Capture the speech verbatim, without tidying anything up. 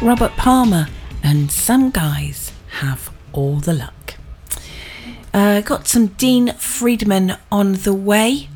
Robert Palmer and Some Guys Have All the Luck. Uh, got some Dean Friedman on the way.